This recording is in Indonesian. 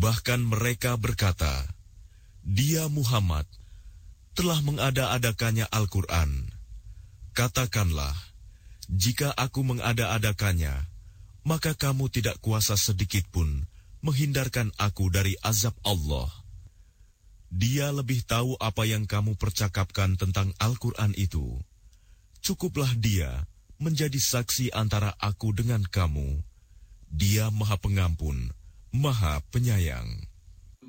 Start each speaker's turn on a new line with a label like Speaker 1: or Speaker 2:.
Speaker 1: Bahkan mereka berkata, "Dia Muhammad telah mengada-adakannya Al-Quran." Katakanlah, jika aku mengada-adakannya, maka kamu tidak kuasa sedikitpun menghindarkan aku dari azab Allah. Dia lebih tahu apa yang kamu percakapkan tentang Al-Quran itu. Cukuplah dia menjadi saksi antara aku dengan kamu. Dia Maha Pengampun, Maha Penyayang.